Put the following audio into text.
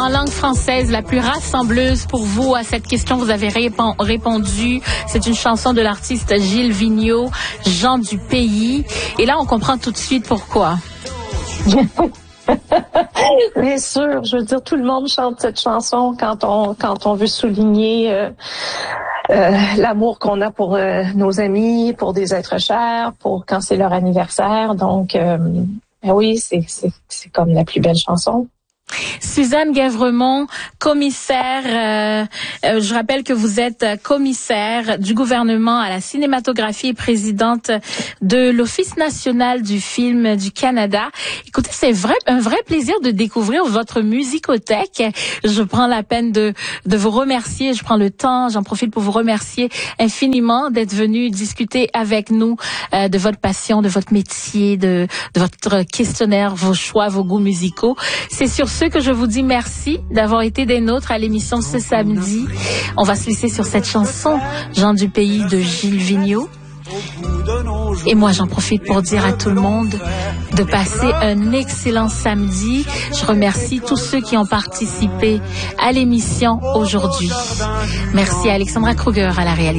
en langue française la plus rassembleuse pour vous à cette question? Vous avez répondu. C'est une chanson de l'artiste Gilles Vigneault, Gens du pays. Et là, on comprend tout de suite pourquoi. Bien sûr, je veux dire, tout le monde chante cette chanson quand on veut souligner l'amour qu'on a pour nos amis, pour des êtres chers, pour quand c'est leur anniversaire. Donc, oui, c'est comme la plus belle chanson. Suzanne Guèvremont, commissaire, je rappelle que vous êtes commissaire du gouvernement à la cinématographie et présidente de l'Office national du film du Canada. Écoutez, c'est un vrai plaisir de découvrir votre musicothèque. Je prends la peine de vous remercier, je prends le temps, j'en profite pour vous remercier infiniment d'être venu discuter avec nous de votre passion, de votre métier, de votre questionnaire, vos choix, vos goûts musicaux. C'est sur ce que je vous dis merci d'avoir été des nôtres à l'émission ce samedi. On va se laisser sur cette chanson, Gens du pays de Gilles Vigneault. Et moi, j'en profite pour dire à tout le monde de passer un excellent samedi. Je remercie tous ceux qui ont participé à l'émission aujourd'hui. Merci à Alexandra Kruger à la réalisation.